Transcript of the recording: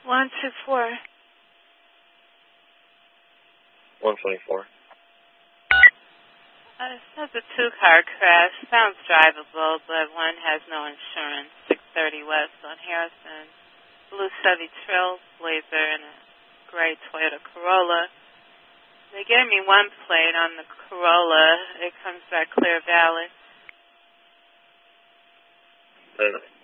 124. 124. It says a two-car crash. Sounds drivable, but one has no insurance. 630 West on Harrison. Blue Chevy Trailblazer and a gray Toyota Corolla. They gave me one plate on the Corolla. It comes back Clear Valley.